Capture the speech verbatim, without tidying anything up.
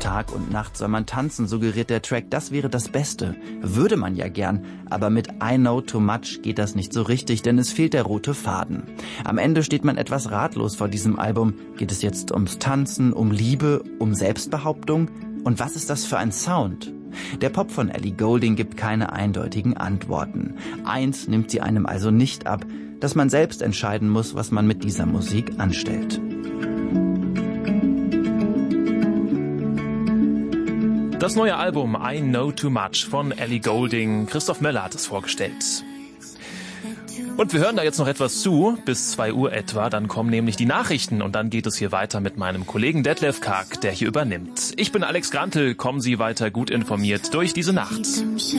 Tag und Nacht soll man tanzen, suggeriert der Track, das wäre das Beste. Würde man ja gern, aber mit I Know Too Much geht das nicht so richtig, denn es fehlt der rote Faden. Am Ende steht man etwas ratlos vor diesem Album. Geht es jetzt ums Tanzen, um Liebe, um Selbstbehauptung? Und was ist das für ein Sound? Der Pop von Ellie Goulding gibt keine eindeutigen Antworten. Eins nimmt sie einem also nicht ab, dass man selbst entscheiden muss, was man mit dieser Musik anstellt. Das neue Album I Know Too Much von Ellie Goulding. Christoph Möller hat es vorgestellt. Und wir hören da jetzt noch etwas zu, bis zwei Uhr etwa, dann kommen nämlich die Nachrichten und dann geht es hier weiter mit meinem Kollegen Detlef Karg, der hier übernimmt. Ich bin Alex Grantel, kommen Sie weiter gut informiert durch diese Nacht.